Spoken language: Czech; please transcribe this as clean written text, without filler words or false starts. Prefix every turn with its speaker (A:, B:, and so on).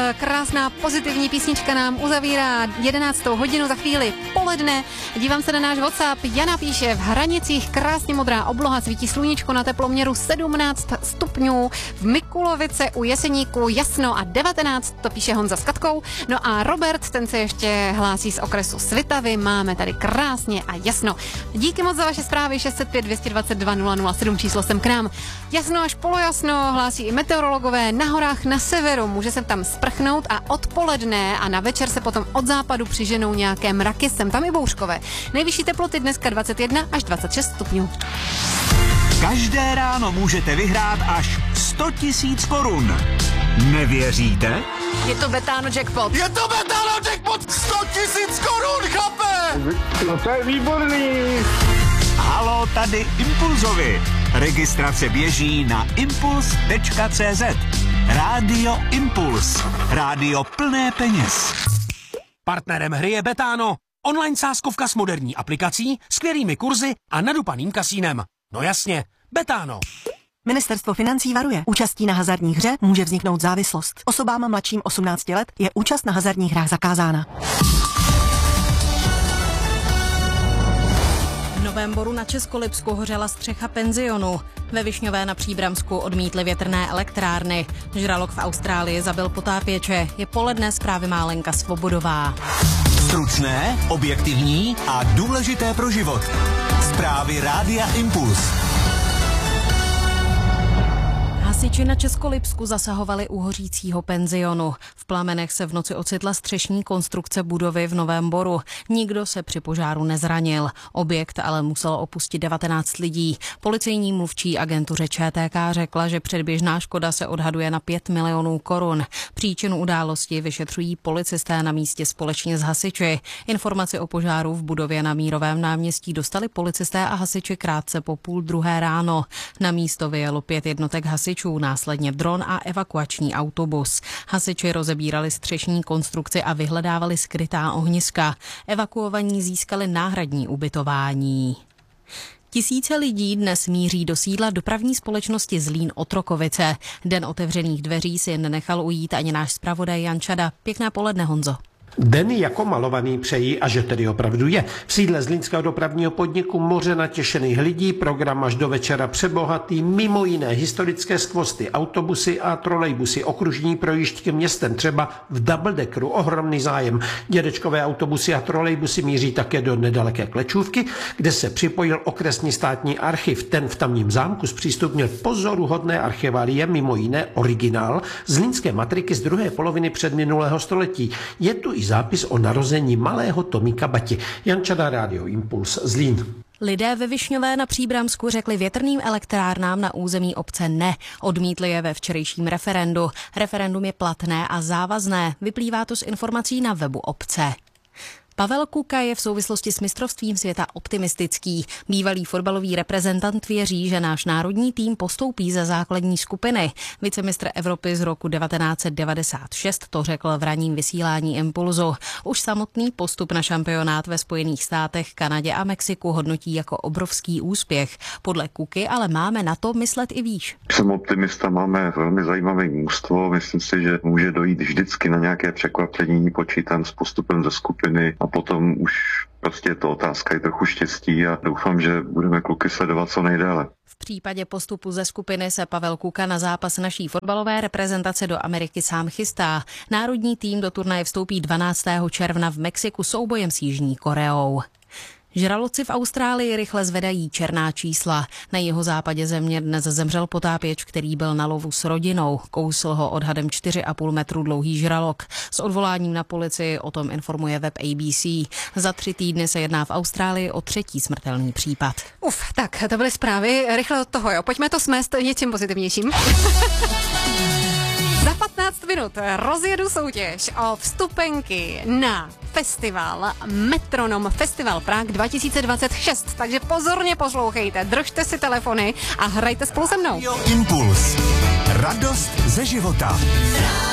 A: krásná pozitivní písnička nám uzavírá 11. hodinu, za chvíli poledne. Dívám se na náš WhatsApp, Jana píše, v Hranicích krásně modrá obloha, svítí sluníčko na teploměru 17 stupňů, v Mikulovice u Jeseníku jasno a 19, to píše Honza s Katkou. No a Robert, ten se ještě hlásí z okresu Svitavy, máme tady krásně a jasno. Díky moc za vaše zprávy, 605 222 007, číslo sem k nám. Jasno až polojasno, hlásí i meteorologové, na horách na severu, může se tam sprchnout a odpoledne a na večer se potom od západu přiženou nějaké mraky, sem tam i bouřkové. Nejvyšší teploty dneska 21 až 26 stupňů.
B: Každé ráno můžete vyhrát až 100 000 korun. Nevěříte?
A: Je to Betano jackpot.
C: Je to Betano jackpot! 100 000 korun, chlape!
D: No to je výborný.
B: Halo, tady Impulzovi. Registrace běží na impuls.cz. Rádio Impuls. Rádio plné peněz.
E: Partnerem hry je Betano. Online sázkovka s moderní aplikací, skvělými kurzy a nadupaným kasínem. No jasně, Betano.
F: Ministerstvo financí varuje. Účastí na hazardní hře může vzniknout závislost. Osobám mladším 18 let je účast na hazardních hrách zakázána.
G: V Novém Boru na Českolipsku hořela střecha penzionu. Ve Višňové na Příbramsku odmítly větrné elektrárny. Žralok v Austrálii zabil potápěče. Je poledne, zprávy má Lenka Svobodová.
B: Stručné, objektivní a důležité pro život. Zprávy Rádia Impuls.
G: Hasiči na Českolipsku zasahovali u hořícího penzionu. V plamenech se v noci ocitla střešní konstrukce budovy v Novém Boru. Nikdo se při požáru nezranil. Objekt ale muselo opustit 19 lidí. Policejní mluvčí agentuře ČTK řekla, že předběžná škoda se odhaduje na 5 milionů korun. Příčinu události vyšetřují policisté na místě společně s hasiči. Informaci o požáru v budově na Mírovém náměstí dostali policisté a hasiči krátce po 1:30 ráno. Na místo vyjelo 5 jednotek hasičů, následně dron a evakuační autobus. Hasiči rozebírali střešní konstrukci a vyhledávali skrytá ohniska. Evakuovaní získali náhradní ubytování. Tisíce lidí dnes míří do sídla dopravní společnosti Zlín-Otrokovice. Den otevřených dveří si nenechal ujít ani náš zpravodaj Jan Čada. Pěkné poledne, Honzo.
H: Den jako malovaný přejí, a že tedy opravdu je. V sídle zlínského dopravního podniku moře natěšených lidí, program až do večera přebohatý, mimo jiné historické skvosty, autobusy a trolejbusy, okružní projížďky městem, třeba v doubledeckeru, ohromný zájem. Dědečkové autobusy a trolejbusy míří také do nedaleké Klečůvky, kde se připojil okresní státní archiv. Ten v tamním zámku zpřístupnil pozoruhodné archiválie, mimo jiné originál zlínské matriky z druhé poloviny předminulého století. Je tu i zápis o narození malého Tomíka Bati. Jan Čada, Rádio Impuls, Zlín.
G: Lidé ve Višňové na Příbramsku řekli větrným elektrárnám na území obce ne. Odmítli je ve včerejším referendu. Referendum je platné a závazné. Vyplývá to z informací na webu obce. Pavel Kuka je v souvislosti s mistrovstvím světa optimistický. Bývalý fotbalový reprezentant věří, že náš národní tým postoupí ze základní skupiny. Vicemistr Evropy z roku 1996 to řekl v ranním vysílání Impulzu. Už samotný postup na šampionát ve Spojených státech, Kanadě a Mexiku hodnotí jako obrovský úspěch. Podle Kuky ale máme na to myslet i výš.
I: Jsem optimista, máme velmi zajímavé mužstvo. Myslím si, že může dojít vždycky na nějaké překvapení. Počítám s postupem ze skupiny. A potom už prostě je to otázka i trochu štěstí a doufám, že budeme kluky sledovat co nejdéle.
G: V případě postupu ze skupiny se Pavel Kuka na zápas naší fotbalové reprezentace do Ameriky sám chystá. Národní tým do turnaje vstoupí 12. června v Mexiku soubojem s Jižní Koreou. Žraloci v Austrálii rychle zvedají černá čísla. Na jihozápadě země dnes zemřel potápěč, který byl na lovu s rodinou. Kousl ho odhadem 4,5 metru dlouhý žralok. S odvoláním na policii o tom informuje web ABC. Za 3 týdny se jedná v Austrálii o 3. smrtelný případ.
A: Tak to byly zprávy. Rychle od toho, jo. Pojďme to smést něčím pozitivnějším. Za 15 minut rozjedu soutěž o vstupenky na festival Metronom Festival Prague 2026. Takže pozorně poslouchejte, držte si telefony a hrajte spolu se mnou.
B: Impuls. Radost ze života.